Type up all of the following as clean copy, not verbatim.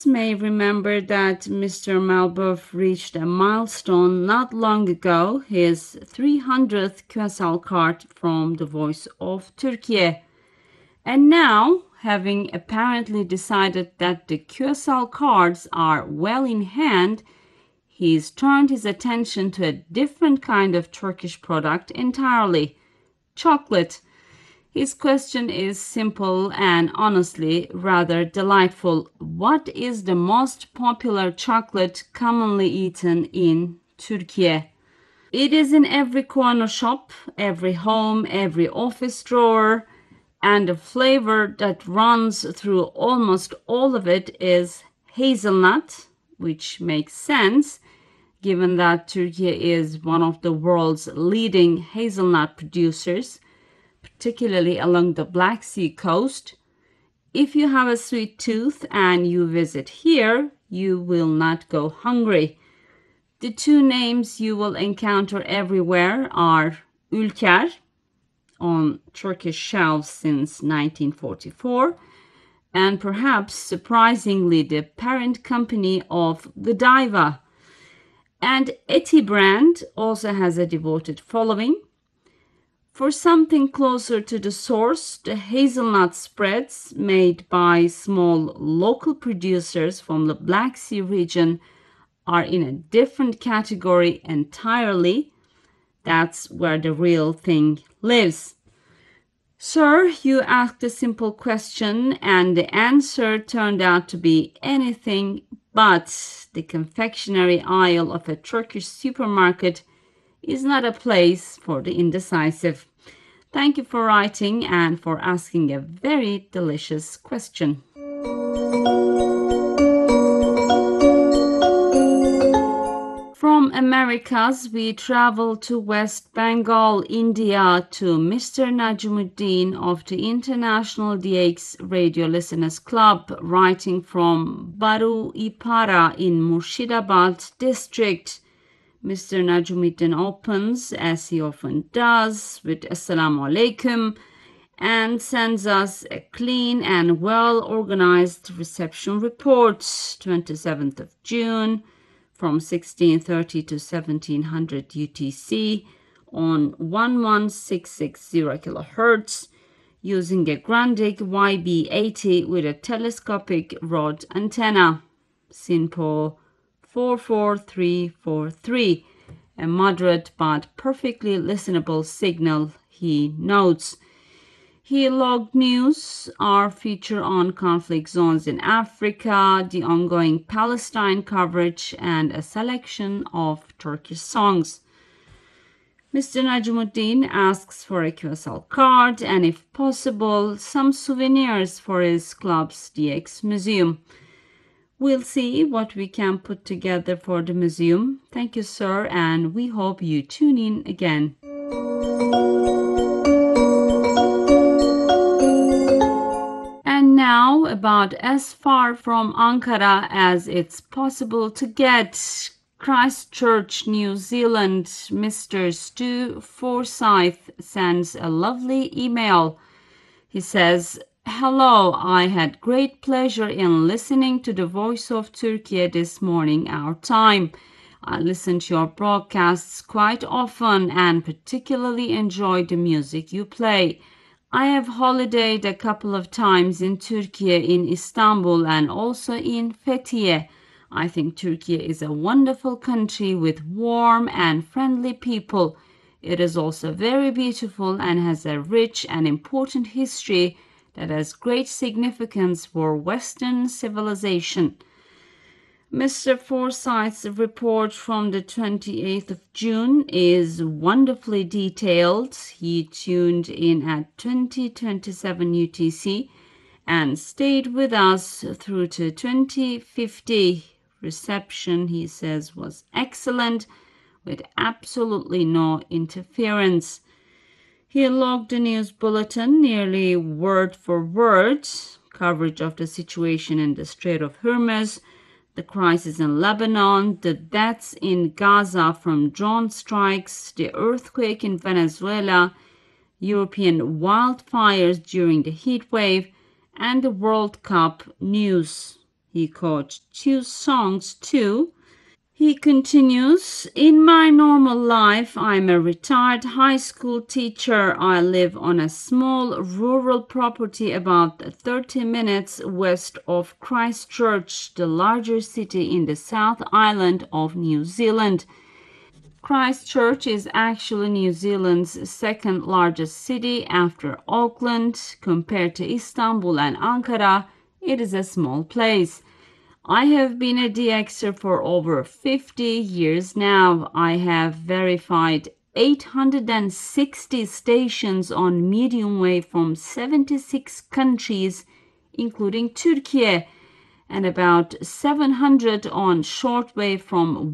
May remember that Mr. Malbuf reached a milestone not long ago, his 300th QSL card from The Voice of Turkey. And now, having apparently decided that the QSL cards are well in hand, he's turned his attention to a different kind of Turkish product entirely: chocolate. His question is simple and honestly rather delightful. What is the most popular chocolate commonly eaten in Turkey? It is in every corner shop, every home, every office drawer, and the flavor that runs through almost all of it is hazelnut, which makes sense given that Turkey is one of the world's leading hazelnut producers, particularly along the Black Sea coast. If you have a sweet tooth and you visit here, you will not go hungry. The two names you will encounter everywhere are Ülker, on Turkish shelves since 1944, and perhaps surprisingly the parent company of Godiva. And Eti brand also has a devoted following. For something closer to the source, the hazelnut spreads made by small local producers from the Black Sea region are in a different category entirely. That's where the real thing lives. Sir, you asked a simple question and the answer turned out to be anything but. The confectionery aisle of a Turkish supermarket is not a place for the indecisive. Thank you for writing and for asking a very delicious question. From Americas, we travel to West Bengal, India, to Mr. Najmuddin of the International DX Radio Listeners Club, writing from Baru Ipara in Murshidabad district. Mr. Najmuddin opens, as he often does, with Assalamu alaikum and sends us a clean and well-organized reception report, 27th of June, from 1630 to 1700 UTC on 11660 kHz using a Grundig YB80 with a telescopic rod antenna, SINPO 44343, a moderate but perfectly listenable signal, he notes. He logged news, our feature on conflict zones in Africa, the ongoing Palestine coverage, and a selection of Turkish songs. Mr. Najmuddin asks for a QSL card and, if possible, some souvenirs for his club's DX museum. We'll see what we can put together for the museum. Thank you, sir, and we hope you tune in again. And now, about as far from Ankara as it's possible to get, Christchurch, New Zealand, Mr. Stu Forsyth sends a lovely email. He says, "Hello, I had great pleasure in listening to the Voice of Turkey this morning, our time. I listen to your broadcasts quite often and particularly enjoy the music you play. I have holidayed a couple of times in Turkey, in Istanbul and also in Fethiye. I think Turkey is a wonderful country with warm and friendly people. It is also very beautiful and has a rich and important history that has great significance for Western civilization." Mr. Forsyth's report from the 28th of June is wonderfully detailed. He tuned in at 2027 UTC and stayed with us through to 2050. Reception, he says, was excellent with absolutely no interference. He logged the news bulletin nearly word for word, coverage of the situation in the Strait of Hormuz, the crisis in Lebanon, the deaths in Gaza from drone strikes, the earthquake in Venezuela, European wildfires during the heat wave, and the World Cup news. He coached 2 songs too. He continues, in my normal life, I'm a retired high school teacher. I live on a small rural property about 30 minutes west of Christchurch, the larger city in the South Island of New Zealand. Christchurch is actually New Zealand's second largest city after Auckland. Compared to Istanbul and Ankara, it is a small place. I have been a DXer for over 50 years now. I have verified 860 stations on medium wave from 76 countries, including Turkey, and about 700 on shortwave from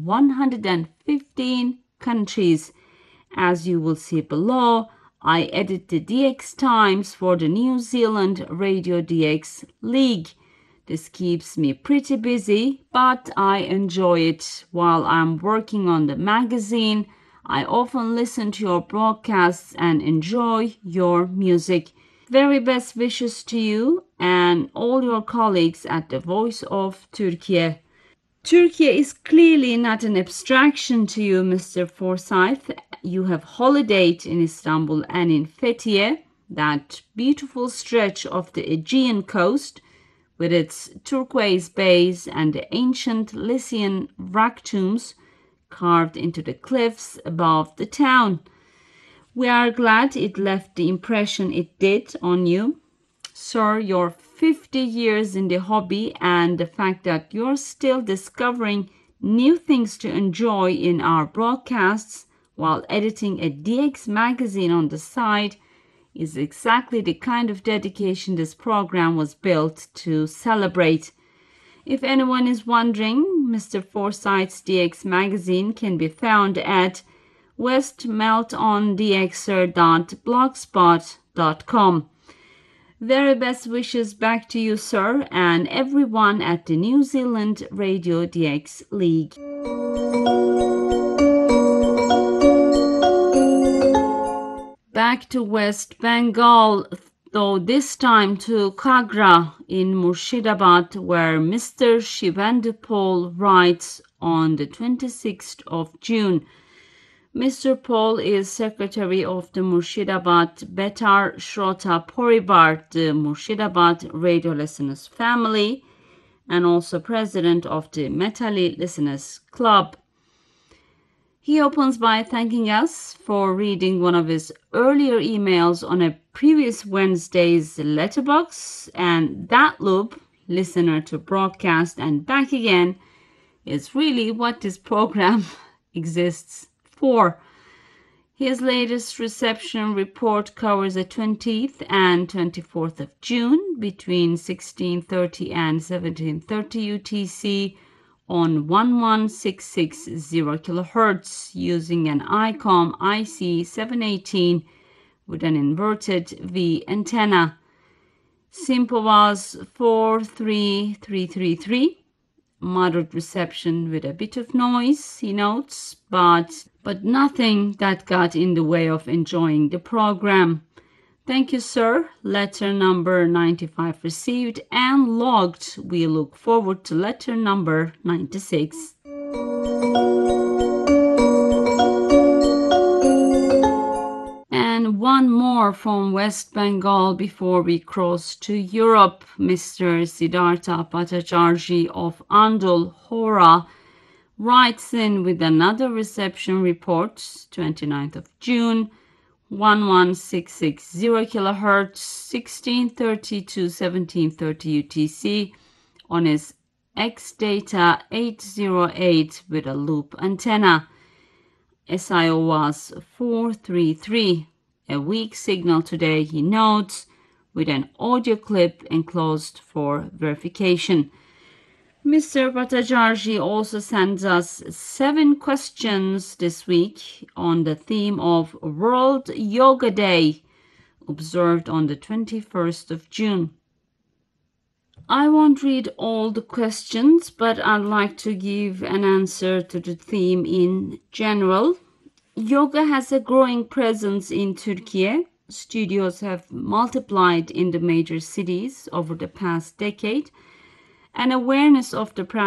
115 countries. As you will see below, I edit the DX times for the New Zealand Radio DX League. This keeps me pretty busy, but I enjoy it. While I'm working on the magazine, I often listen to your broadcasts and enjoy your music. Very best wishes to you and all your colleagues at the Voice of Turkey. Turkey is clearly not an abstraction to you, Mr. Forsyth. You have holidayed in Istanbul and in Fethiye, that beautiful stretch of the Aegean coast, with its turquoise bays and the ancient Lycian rock tombs carved into the cliffs above the town. We are glad it left the impression it did on you. Sir, your 50 years in the hobby and the fact that you're still discovering new things to enjoy in our broadcasts while editing a DX magazine on the side is exactly the kind of dedication this program was built to celebrate. If anyone is wondering, Mr. Forsyth's DX magazine can be found at westmeltondxer.blogspot.com. Very best wishes back to you, sir, and everyone at the New Zealand Radio DX League. Back to West Bengal, though this time to Kagra in Murshidabad, where Mr. Shivendupal writes on the 26th of June. Mr. Paul is secretary of the Murshidabad Betar Shrota Poribar, the Murshidabad Radio Listeners family, and also president of the Metali Listeners Club. He opens by thanking us for reading one of his earlier emails on a previous Wednesday's letterbox, and that loop, listener to broadcast and back again, is really what this program exists for. His latest reception report covers the 20th and 24th of June between 1630 and 1730 UTC on 11660 kHz using an ICOM IC718 with an inverted V antenna. SINPO was 43333. Moderate reception with a bit of noise, he notes, but nothing that got in the way of enjoying the program. Thank you, sir. Letter number 95 received and logged. We look forward to letter number 96. And one more from West Bengal before we cross to Europe. Mr. Siddhartha Bhattacharjee of Andul, Hora, writes in with another reception report, 29th of June, 11660 kHz, 1630 to 1730 UTC on his X-Data 808 with a loop antenna. SIO was 433. A weak signal today, he notes, with an audio clip enclosed for verification. Mr. Bhattacharjee also sends us 7 questions this week on the theme of World Yoga Day, observed on the 21st of June. I won't read all the questions, but I'd like to give an answer to the theme in general. Yoga has a growing presence in Turkey. Studios have multiplied in the major cities over the past decade. and awareness of the